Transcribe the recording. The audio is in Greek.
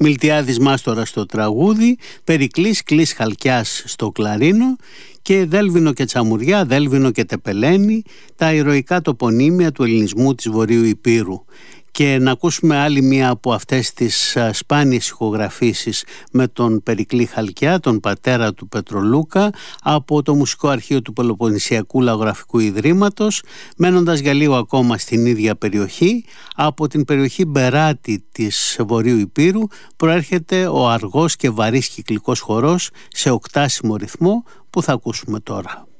Μιλτιάδης Μάστορας στο τραγούδι, Περικλής Κλής Χαλκιάς στο κλαρίνο και Δέλβινο και Τσαμουριά, Δέλβινο και Τεπελένη, τα ηρωικά τοπονύμια του ελληνισμού της Βορείου Ηπείρου. Και να ακούσουμε άλλη μία από αυτές τις σπάνιες ηχογραφήσεις με τον Περικλή Χαλκιά, τον πατέρα του Πετρολούκα, από το Μουσικό Αρχείο του Πελοποννησιακού Λαογραφικού Ιδρύματος, μένοντας για λίγο ακόμα στην ίδια περιοχή. Από την περιοχή Μπεράτη της Βορείου Ηπείρου προέρχεται ο αργός και βαρύς κυκλικός χορός σε οκτάσιμο ρυθμό που θα ακούσουμε τώρα.